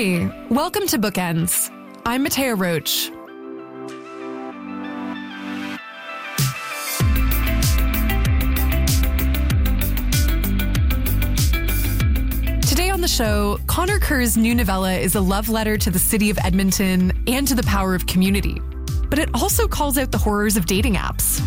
Hey, welcome to Bookends. I'm Matea Roach. Today on the show, Connor Kerr's new novella is a love letter to the city of Edmonton and to the power of community. But it also calls out the horrors of dating apps.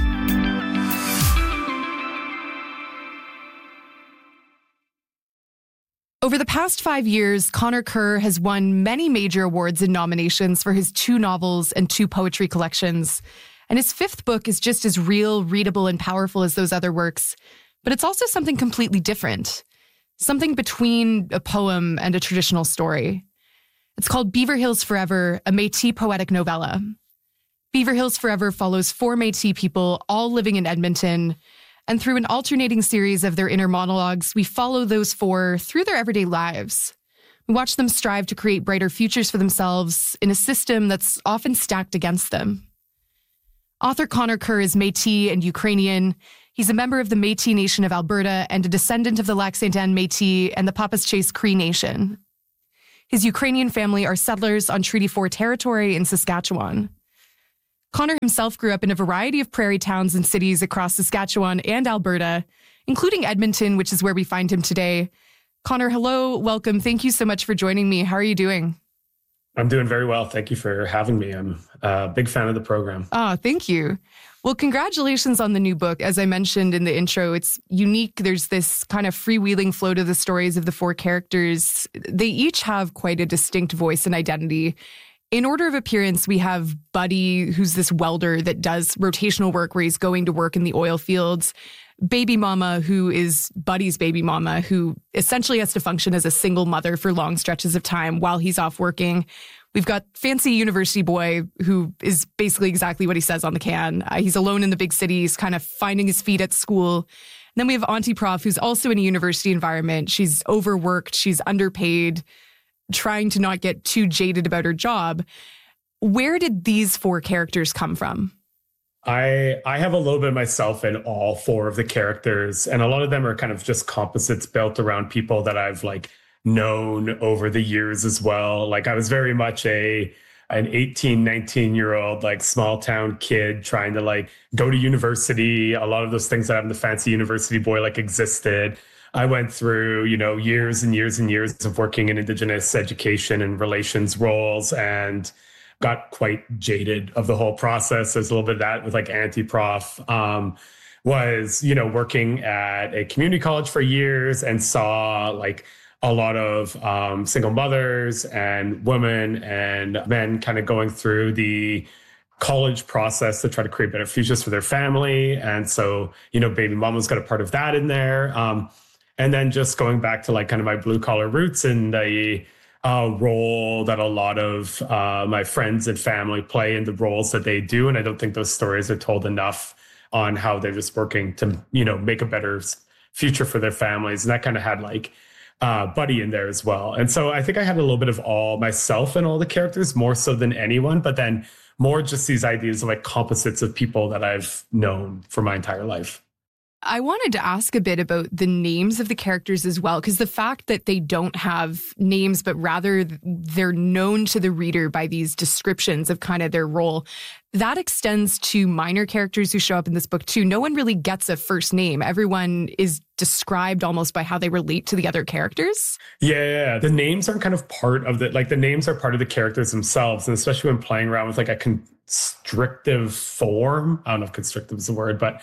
Over the past 5 years, Connor Kerr has won many major awards and nominations for his 2 novels and 2 poetry collections. And his 5th book is just as real, readable, and powerful as those other works. But it's also something completely different. Something between a poem and a traditional story. It's called Beaver Hills Forever, a Métis poetic novella. Beaver Hills Forever follows 4 Métis people, all living in Edmonton. And through an alternating series of their inner monologues, we follow those 4 through their everyday lives. We watch them strive to create brighter futures for themselves in a system that's often stacked against them. Author Connor Kerr is Métis and Ukrainian. He's a member of the Métis Nation of Alberta and a descendant of the Lac Saint Anne Métis and the Papas-Chase Cree Nation. His Ukrainian family are settlers on Treaty 4 territory in Saskatchewan. Connor himself grew up in a variety of prairie towns and cities across Saskatchewan and Alberta, including Edmonton, which is where we find him today. Connor, hello, welcome. Thank you so much for joining me. How are you doing? I'm doing very well. Thank you for having me. I'm a big fan of the program. Oh, thank you. Well, congratulations on the new book. As I mentioned in the intro, it's unique. There's this kind of freewheeling flow to the stories of the 4 characters. They each have quite a distinct voice and identity. In order of appearance, we have Buddy, who's this welder that does rotational work where he's going to work in the oil fields. Baby Mama, who is Buddy's baby mama, who essentially has to function as a single mother for long stretches of time while he's off working. We've got Fancy University Boy, who is basically exactly what he says on the can. He's alone in the big city. He's kind of finding his feet at school. And then we have Auntie Prof, who's also in a university environment. She's overworked. She's underpaid, trying to not get too jaded about her job. Where did these 4 characters come from? I have a little bit of myself in all 4 of the characters, and a lot of them are kind of just composites built around people that I've known over the years as well. I was very much an 18, 19-year-old small town kid trying to go to university. A lot of those things that have in the Fancy University Boy existed. I went through, years and years and years of working in Indigenous education and relations roles and got quite jaded of the whole process. There's a little bit of that with Auntie Prof. Was, working at a community college for years and saw a lot of single mothers and women and men kind of going through the college process to try to create better futures for their family. And so, Baby Mama's got a part of that in there. And then just going back to kind of my blue collar roots and the role that a lot of my friends and family play in the roles that they do. And I don't think those stories are told enough on how they're just working to, make a better future for their families. And that kind of had Buddy in there as well. And so I think I had a little bit of all myself and all the characters, more so than anyone, but then more just these ideas of composites of people that I've known for my entire life. I wanted to ask a bit about the names of the characters as well, because the fact that they don't have names, but rather they're known to the reader by these descriptions of kind of their role, that extends to minor characters who show up in this book too. No one really gets a first name. Everyone is described almost by how they relate to the other characters. Yeah. The names are kind of part of the names are part of the characters themselves. And especially when playing around with a constrictive form. I don't know if constrictive is the word, but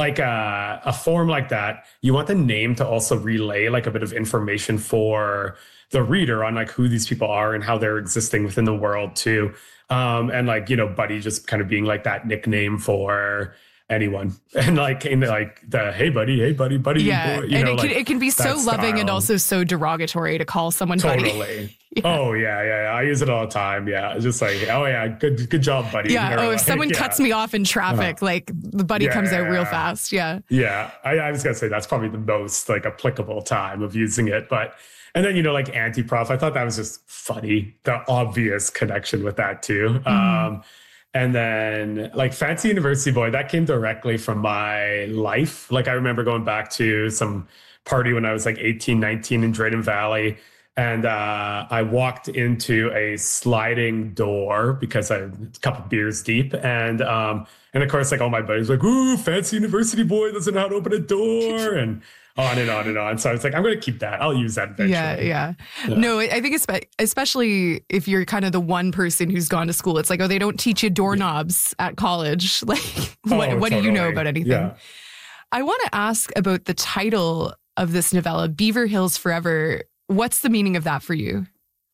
a form like that, you want the name to also relay a bit of information for the reader on who these people are and how they're existing within the world too. And Buddy just kind of being that nickname for anyone. And the hey buddy, buddy. Yeah. Boy, and it can be so loving and also so derogatory to call someone totally. Buddy. Yeah. Oh yeah. I use it all the time. Yeah. It's just oh yeah, good job, buddy. Yeah. If someone cuts me off in traffic, the buddy comes out real fast. Yeah. Yeah. I was gonna say that's probably the most applicable time of using it. And then, Auntie Prof, I thought that was just funny. The obvious connection with that too. Mm-hmm. And then Fancy University Boy, that came directly from my life. I remember going back to some party when I was 18, 19 in Drayton Valley. And I walked into a sliding door because I was a couple beers deep. And of course, like all my buddies were like, ooh, fancy university boy doesn't know how to open a door, and on and on and on. So I was like, I'm going to keep that. I'll use that eventually. Yeah. No, I think especially if you're kind of the one person who's gone to school, it's like, oh, they don't teach you doorknobs at college. Like, what totally. Do you know about anything? Yeah. I want to ask about the title of this novella, Beaver Hills Forever. What's the meaning of that for you?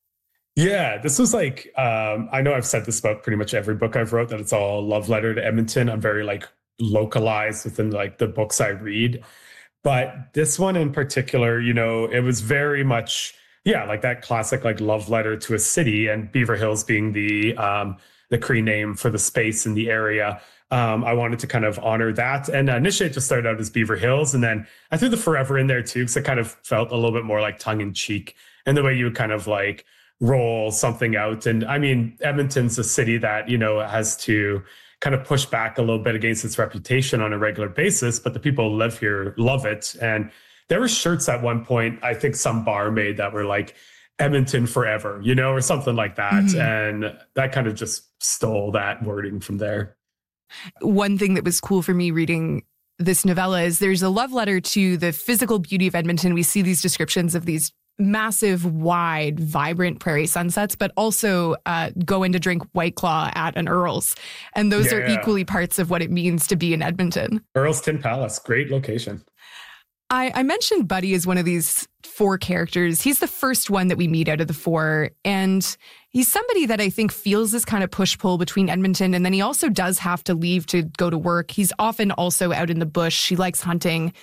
Yeah, this was like, I know I've said this about pretty much every book I've wrote, that it's all love letter to Edmonton. I'm very like localized within like the books I read. But this one in particular, you know, it was very much, yeah, like that classic like love letter to a city, and Beaver Hills being the Cree name for the space in the area. I wanted to kind of honor that. And initially it just started out as Beaver Hills. And then I threw the forever in there too, because it kind of felt a little bit more like tongue in cheek in the way you would kind of like roll something out. And I mean, Edmonton's a city that, you know, has to kind of push back a little bit against its reputation on a regular basis, but the people who live here love it. And there were shirts at one point, I think some bar made, that were like Edmonton forever, you know, or something like that. Mm-hmm. And that kind of just stole that wording from there. One thing that was cool for me reading this novella is there's a love letter to the physical beauty of Edmonton. We see these descriptions of these massive, wide, vibrant prairie sunsets, but also go in to drink White Claw at an Earl's. And those are equally parts of what it means to be in Edmonton. Earl's Tin Palace, great location. I mentioned Buddy as one of these four characters. He's the first one that we meet out of the four. And he's somebody that I think feels this kind of push-pull between Edmonton. And then he also does have to leave to go to work. He's often also out in the bush. He likes hunting.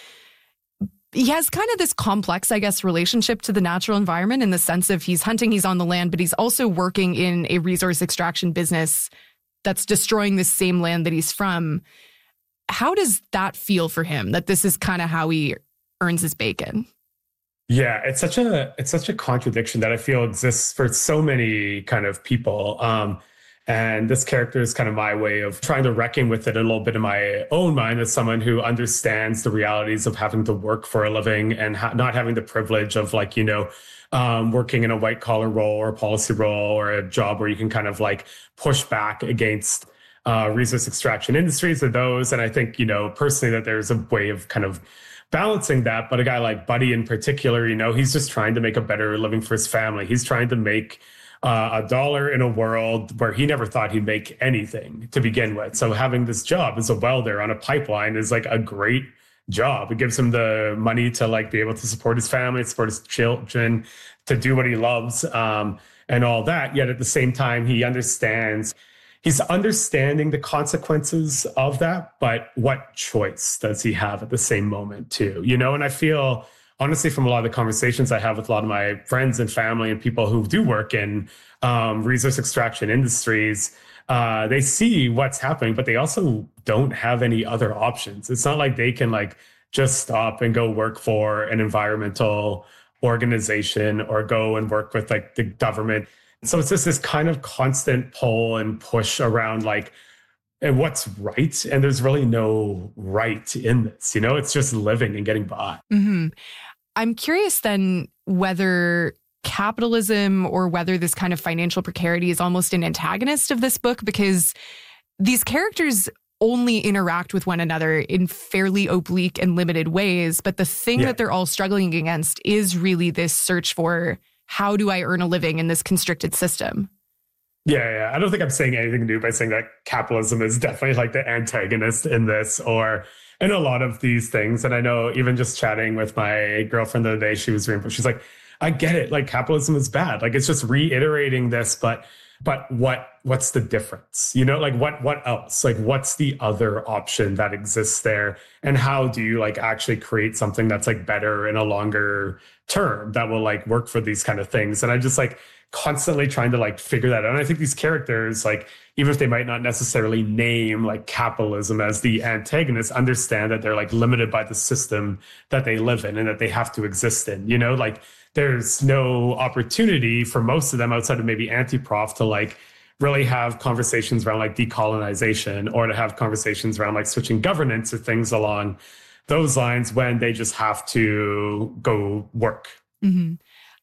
He has kind of this complex, I guess, relationship to the natural environment, in the sense of he's hunting, he's on the land, but he's also working in a resource extraction business that's destroying the same land that he's from. How does that feel for him, that this is kind of how he earns his bacon? Yeah, it's such a contradiction that I feel exists for so many kind of people. And this character is kind of my way of trying to reckon with it a little bit in my own mind, as someone who understands the realities of having to work for a living and not having the privilege of, like, you know, working in a white collar role or a policy role or a job where you can kind of like push back against resource extraction industries or those. And I think, you know, personally, that there's a way of kind of balancing that. But a guy like Buddy in particular, you know, he's just trying to make a better living for his family. He's trying to make $1 in a world where he never thought he'd make anything to begin with. So having this job as a welder on a pipeline is like a great job. It gives him the money to like be able to support his family, support his children, to do what he loves, and all that. Yet at the same time, he's understanding the consequences of that, but what choice does he have at the same moment too? You know, and I feel, honestly, from a lot of the conversations I have with a lot of my friends and family and people who do work in resource extraction industries, they see what's happening, but they also don't have any other options. It's not like they can like just stop and go work for an environmental organization or go and work with like the government. So it's just this kind of constant pull and push around like, and what's right? And there's really no right in this, you know, it's just living and getting by. Mm-hmm. I'm curious then whether capitalism or whether this kind of financial precarity is almost an antagonist of this book, because these characters only interact with one another in fairly oblique and limited ways. But the thing that they're all struggling against is really this search for, how do I earn a living in this constricted system? Yeah. I don't think I'm saying anything new by saying that capitalism is definitely like the antagonist in this or in a lot of these things. And I know even just chatting with my girlfriend the other day, she's like, I get it. Like capitalism is bad. Like it's just reiterating this, but what's the difference? You know, like what else? Like what's the other option that exists there? And how do you like actually create something that's like better in a longer term that will like work for these kind of things? And I just like constantly trying to like figure that out. And I think these characters, like, even if they might not necessarily name like capitalism as the antagonist, understand that they're like limited by the system that they live in and that they have to exist in, you know, like there's no opportunity for most of them outside of maybe anti-prof to like really have conversations around like decolonization or to have conversations around like switching governance or things along those lines when they just have to go work. Mm-hmm.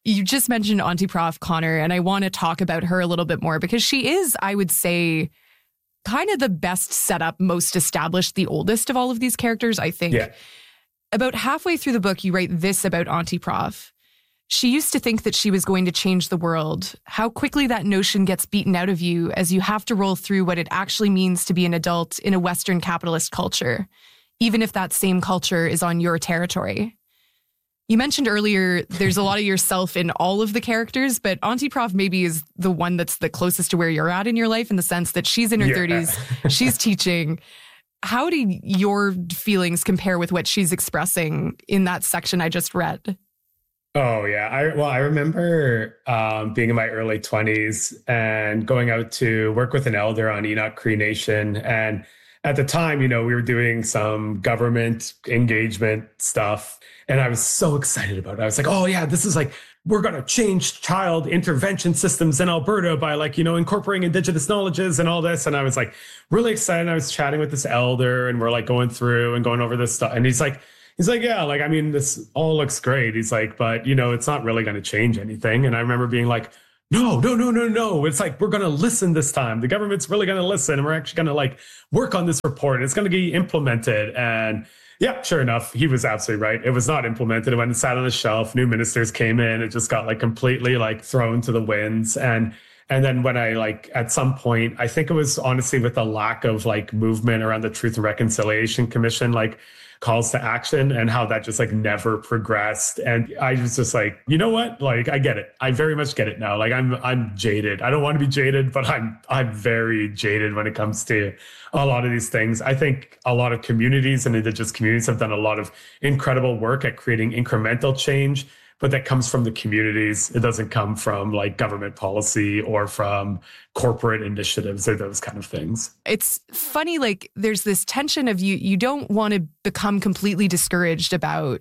You just mentioned Auntie Prof, Connor, and I want to talk about her a little bit more because she is, I would say, kind of the best set up, most established, the oldest of all of these characters, I think. Yeah. About halfway through the book, you write this about Auntie Prof. She used to think that she was going to change the world. How quickly that notion gets beaten out of you as you have to roll through what it actually means to be an adult in a Western capitalist culture, even if that same culture is on your territory. You mentioned earlier there's a lot of yourself in all of the characters, but Auntie Prof maybe is the one that's the closest to where you're at in your life in the sense that she's in her 30s, she's teaching. How do your feelings compare with what she's expressing in that section I just read? Oh, yeah. I remember being in my early 20s and going out to work with an elder on Enoch Cree Nation. And at the time, we were doing some government engagement stuff. And I was so excited about it. I was like, oh, yeah, this is like, we're going to change child intervention systems in Alberta by incorporating Indigenous knowledges and all this. And I was like really excited. I was chatting with this elder and we're like going through and going over this stuff. And he's like, yeah, I mean, this all looks great. He's like, but it's not really going to change anything. And I remember being like, no. It's like, we're going to listen this time. The government's really going to listen. And we're actually going to work on this report. It's going to be implemented. And yeah, sure enough, he was absolutely right. It was not implemented. It went and sat on the shelf. New ministers came in. It just got completely thrown to the winds. And then when I at some point, I think it was honestly with the lack of movement around the Truth and Reconciliation Commission, calls to action and how that just never progressed. And I was just like, you know what? I get it. I very much get it now. I'm jaded. I don't want to be jaded, but I'm very jaded when it comes to a lot of these things. I think a lot of communities and Indigenous communities have done a lot of incredible work at creating incremental change, but that comes from the communities. It doesn't come from government policy or from corporate initiatives or those kind of things. It's funny, there's this tension of you don't want to become completely discouraged about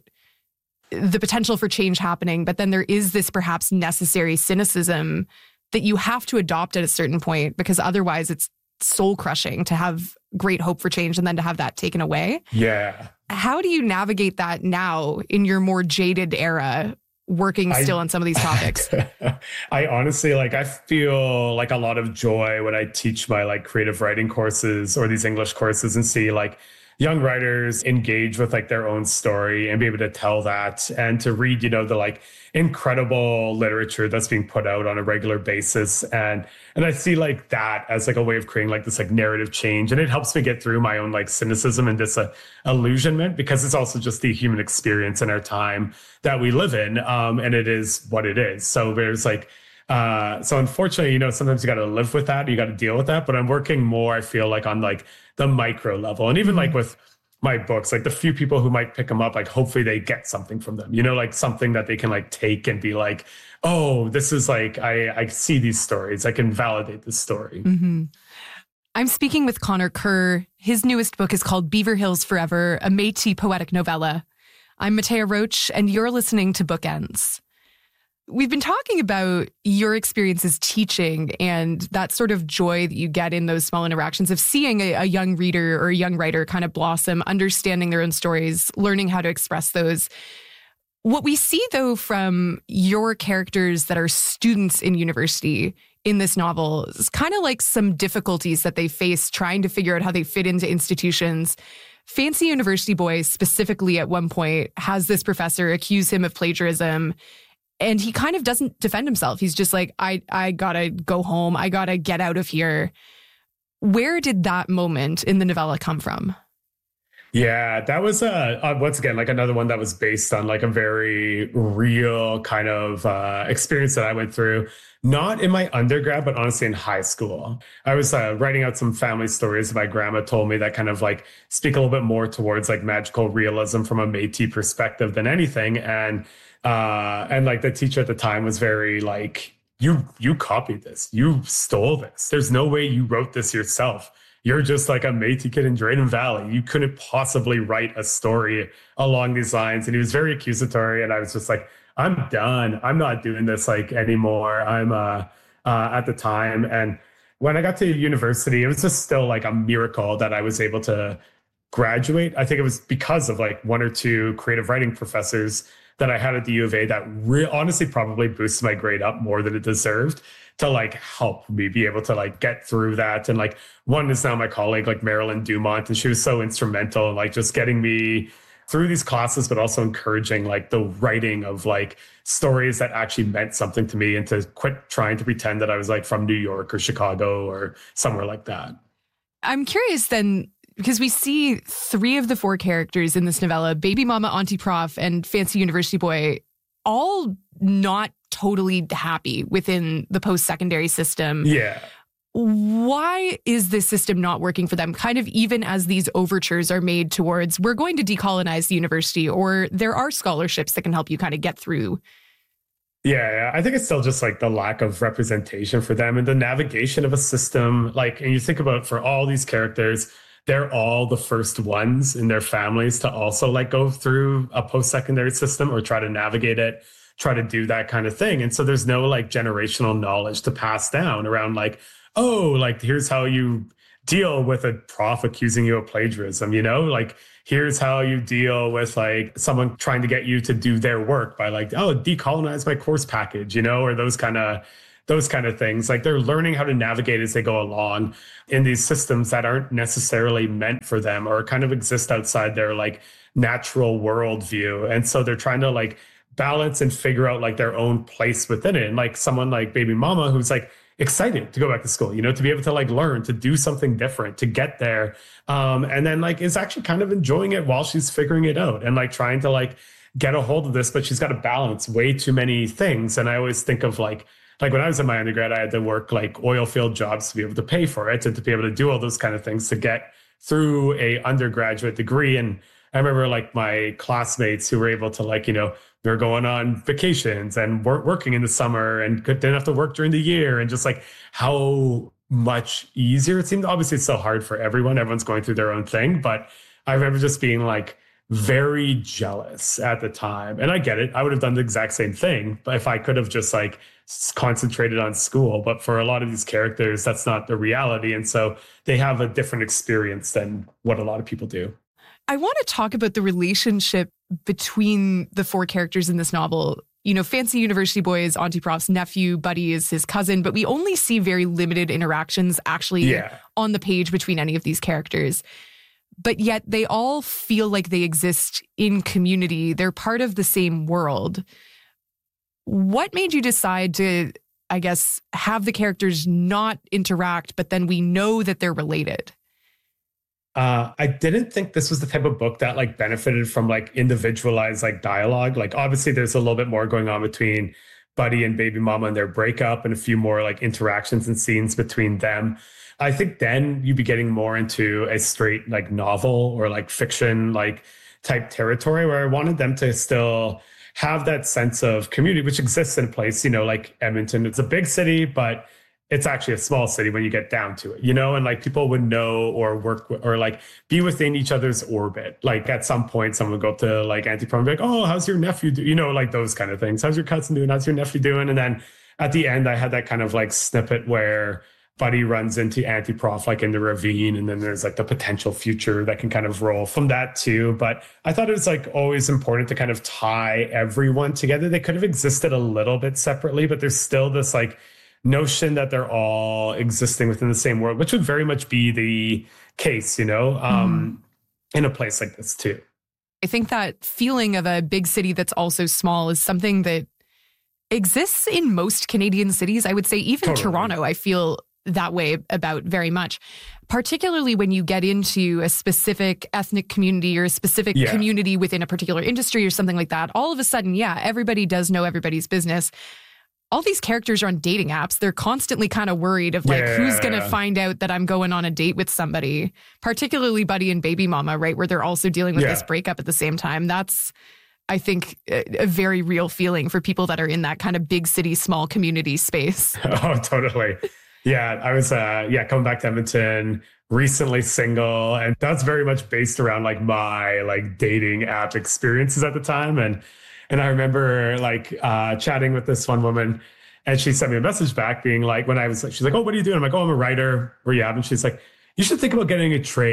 the potential for change happening, but then there is this perhaps necessary cynicism that you have to adopt at a certain point because otherwise it's soul crushing to have great hope for change and then to have that taken away. Yeah. How do you navigate that now in your more jaded era, working still on some of these topics? I honestly, I feel a lot of joy when I teach my creative writing courses or these English courses and see young writers engage with their own story and be able to tell that and to read, the incredible literature that's being put out on a regular basis. And I see that as a way of creating this narrative change. And it helps me get through my own cynicism and disillusionment because it's also just the human experience in our time that we live in. And it is what it is. So there's so unfortunately, sometimes you got to live with that. You got to deal with that. But I'm working more, I feel on the micro level. And even with my books, the few people who might pick them up, hopefully they get something from them, something that they can take and be oh, this is I see these stories. I can validate this story. Mm-hmm. I'm speaking with Connor Kerr. His newest book is called Beaver Hills Forever, a Métis poetic novella. I'm Matea Roach, and you're listening to Bookends. We've been talking about your experiences teaching and that sort of joy that you get in those small interactions of seeing a young reader or a young writer kind of blossom, understanding their own stories, learning how to express those. What we see, though, from your characters that are students in university in this novel is kind of some difficulties that they face trying to figure out how they fit into institutions. Fancy University Boy specifically at one point has this professor accuse him of plagiarism. And he kind of doesn't defend himself. He's just I gotta go home. I gotta get out of here. Where did that moment in the novella come from? Yeah, that was once again another one that was based on a very real kind of experience that I went through. Not in my undergrad, but honestly in high school. I was writing out some family stories that my grandma told me that kind of speak a little bit more towards magical realism from a Métis perspective than anything. And the teacher at the time was very you copied this, you stole this. There's no way you wrote this yourself. You're just a Métis kid in Drayton Valley. You couldn't possibly write a story along these lines. And he was very accusatory. And I was just I'm done. I'm not doing this anymore. I'm at the time. And when I got to university, it was just still a miracle that I was able to graduate. I think it was because of one or two creative writing professors that I had at the U of A that honestly probably boosted my grade up more than it deserved to like help me be able to like get through that. And like one is now my colleague, like Marilyn Dumont, and she was so instrumental in like just getting me through these classes, but also encouraging like the writing of like stories that actually meant something to me and to quit trying to pretend that I was like from New York or Chicago or somewhere like that. I'm curious then, because we see 3 of the 4 characters in this novella, Baby Mama, Auntie Prof, and Fancy University Boy, all not totally happy within the post-secondary system. Yeah. Why is this system not working for them? Kind of even as these overtures are made towards, we're going to decolonize the university, or there are scholarships that can help you kind of get through. Yeah, I think it's still just like the lack of representation for them and the navigation of a system. Like, and you think about for all these characters, they're all the first ones in their families to also like go through a post-secondary system or try to navigate it, try to do that kind of thing. And so there's no like generational knowledge to pass down around like, oh, like here's how you deal with a prof accusing you of plagiarism, you know, like here's how you deal with like someone trying to get you to do their work by like, oh, decolonize my course package, you know, or those kind of things. Like they're learning how to navigate as they go along in these systems that aren't necessarily meant for them or kind of exist outside their like natural worldview. And so they're trying to like balance and figure out like their own place within it. And like someone like Baby Mama, who's like excited to go back to school, you know, to be able to like learn, to do something different, to get there. And then like is actually kind of enjoying it while she's figuring it out and like trying to like get a hold of this, but she's got to balance way too many things. And I always think of like when I was in my undergrad, I had to work like oil field jobs to be able to pay for it and to be able to do all those kind of things to get through a undergraduate degree. And I remember like my classmates who were able to like, you know, they're going on vacations and working in the summer and didn't have to work during the year, and just like how much easier it seemed. Obviously, it's still hard for everyone. Everyone's going through their own thing. But I remember just being like very jealous at the time. And I get it. I would have done the exact same thing, but if I could have just like concentrated on school. But for a lot of these characters, that's not the reality. And so they have a different experience than what a lot of people do. I want to talk about the relationship between the 4 characters in this novel. You know, Fancy University Boy is Auntie Prof's nephew, Buddy is his cousin, but we only see very limited interactions actually on the page between any of these characters. But yet they all feel like they exist in community. They're part of the same world. What made you decide to, I guess, have the characters not interact, but then we know that they're related? I didn't think this was the type of book that like benefited from like individualized like dialogue. Like obviously there's a little bit more going on between Buddy and Baby Mama and their breakup and a few more like interactions and scenes between them. I think then you'd be getting more into a straight like novel or like fiction like type territory where I wanted them to still have that sense of community, which exists in a place, you know, like Edmonton. It's a big city, but it's actually a small city when you get down to it, you know, and like people would know or work or like be within each other's orbit. Like at some point, someone would go up to like Auntie Prom and be like, oh, how's your nephew doing? You know, like those kind of things. How's your cousin doing? How's your nephew doing? And then at the end, I had that kind of like snippet where Buddy runs into Auntie Prof like in the ravine. And then there's like the potential future that can kind of roll from that too. But I thought it was like always important to kind of tie everyone together. They could have existed a little bit separately, but there's still this like notion that they're all existing within the same world, which would very much be the case, you know, in a place like this too. I think that feeling of a big city that's also small is something that exists in most Canadian cities. I would say even Toronto, I feel that way about very much, particularly when you get into a specific ethnic community or a specific community within a particular industry or something like that. All of a sudden, everybody does know everybody's business. All these characters are on dating apps. They're constantly kind of worried of like, who's going to find out that I'm going on a date with somebody, particularly Buddy and Baby Mama, right? Where they're also dealing with this breakup at the same time. That's, I think, a very real feeling for people that are in that kind of big city, small community space. Oh, totally. Yeah, I was, coming back to Edmonton, recently single. And that's very much based around like my like dating app experiences at the time. And I remember like chatting with this one woman, and she sent me a message back being like, she's like, oh, what are you doing? I'm like, oh, I'm a writer. Where you at? And she's like, you should think about getting a trade.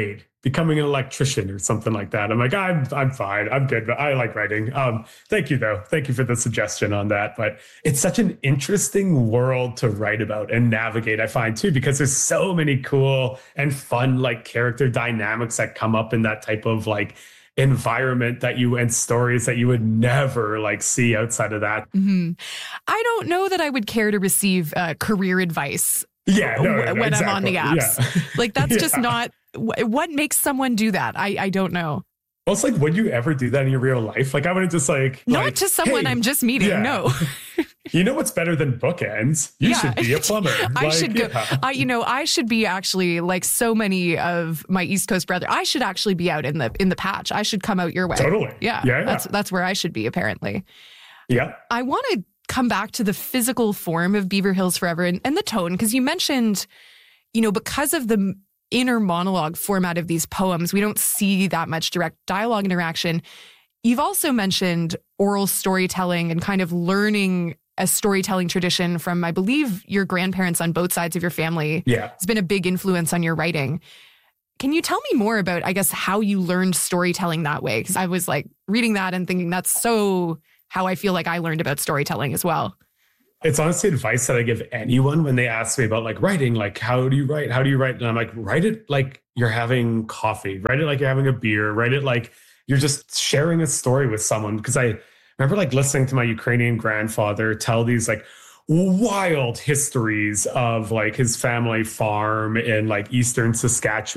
becoming an electrician or something like that. I'm like, I'm fine. I'm good. But I like writing. Thank you though. Thank you for the suggestion on that. But it's such an interesting world to write about and navigate, I find too, because there's so many cool and fun like character dynamics that come up in that type of like environment that you and stories that you would never like see outside of that. I don't know that I would care to receive career advice. Yeah, no, when exactly. I'm on the apps. Yeah. Like that's just not what makes someone do that. I don't know. Well, it's like, would you ever do that in your real life? Like I wouldn't just not to someone I'm just meeting. Yeah. No. You know what's better than bookends? You should be a plumber. I should go. I should be actually like so many of my East Coast brothers. I should actually be out in the patch. I should come out your way. Totally. Yeah. That's where I should be apparently. Yeah. I want to come back to the physical form of Beaver Hills Forever and the tone, because you mentioned, because of the inner monologue format of these poems, we don't see that much direct dialogue interaction. You've also mentioned oral storytelling and kind of learning a storytelling tradition from, I believe, your grandparents on both sides of your family. Yeah. It's been a big influence on your writing. Can you tell me more about, I guess, how you learned storytelling that way? Because I was like reading that and thinking that's so how I feel like I learned about storytelling as well. It's honestly advice that I give anyone when they ask me about like writing, like, how do you write? How do you write? And I'm like, write it like you're having coffee, write it like you're having a beer, write it like you're just sharing a story with someone. Because I remember like listening to my Ukrainian grandfather tell these like wild histories of like his family farm in like Eastern Saskatchewan.